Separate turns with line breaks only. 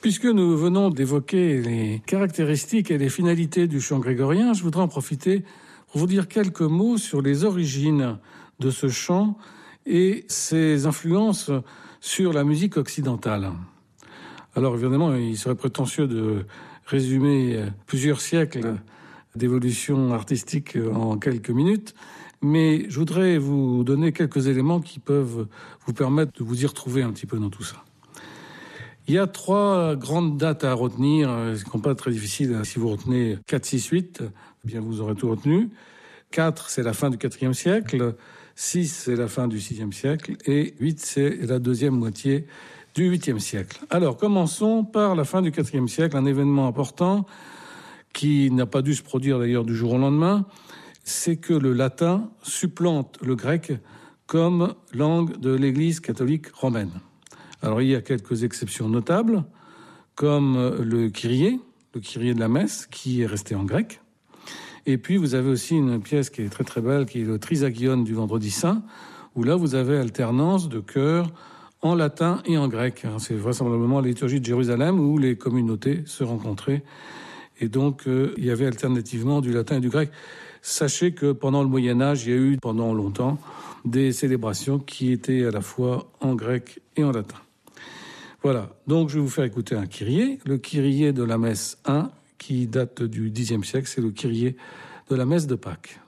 Puisque nous venons d'évoquer les caractéristiques et les finalités du chant grégorien, je voudrais en profiter pour vous dire quelques mots sur les origines de ce chant et ses influences sur la musique occidentale. Alors évidemment, il serait prétentieux de résumer plusieurs siècles d'évolution artistique en quelques minutes, mais je voudrais vous donner quelques éléments qui peuvent vous permettre de vous y retrouver un petit peu dans tout ça. Il y a 3 grandes dates à retenir, ce qui n'est pas très difficile. Si vous retenez 4, 6, 8, eh bien vous aurez tout retenu. 4, c'est la fin du IVe siècle, 6, c'est la fin du VIe siècle, et 8, c'est la deuxième moitié du 8e siècle. Alors, commençons par la fin du IVe siècle, un événement important qui n'a pas dû se produire d'ailleurs du jour au lendemain, c'est que le latin supplante le grec comme langue de l'Église catholique romaine. Alors, il y a quelques exceptions notables, comme le Kyrie de la messe, qui est resté en grec. Et puis, vous avez aussi une pièce qui est très très belle, qui est le Trisagion du Vendredi Saint, où là, vous avez alternance de chœurs en latin et en grec. C'est vraisemblablement la liturgie de Jérusalem où les communautés se rencontraient. Et donc, il y avait alternativement du latin et du grec. Sachez que pendant le Moyen-Âge, il y a eu pendant longtemps des célébrations qui étaient à la fois en grec et en latin. Voilà, donc je vais vous faire écouter un Kyrie, le Kyrie de la messe 1, qui date du Xe siècle, c'est le Kyrie de la messe de Pâques.